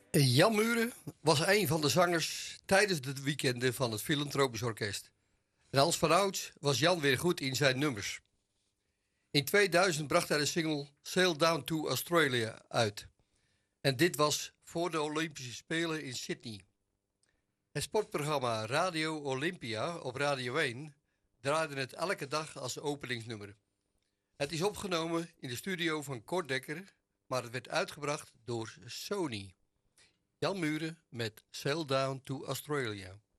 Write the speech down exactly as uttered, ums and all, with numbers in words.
Jan Muren was een van de zangers tijdens de weekenden van het Filantropisch Orkest. En als vanouds was Jan weer goed in zijn nummers. In tweeduizend bracht hij de single Sail Down to Australia uit. En dit was voor de Olympische Spelen in Sydney. Het sportprogramma Radio Olympia op Radio één draaide het elke dag als openingsnummer. Het is opgenomen in de studio van Kort Dekker, maar het werd uitgebracht door Sony. Jan Muren met Sail Down to Australia.